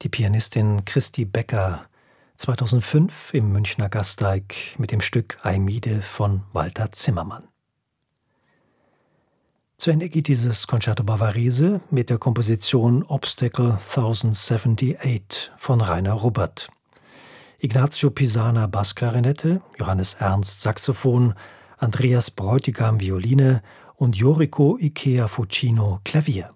die Pianistin Christy Becker 2005 im Münchner Gasteig mit dem Stück Aimide von Walter Zimmermann. Zu Ende geht dieses Concerto Bavarese mit der Komposition Obstacle 1078 von Rainer Rubbert. Ignazio Pisana Bassklarinette, Johannes Ernst Saxophon, Andreas Bräutigam Violine und Yoriko Ikea Fucino Klavier.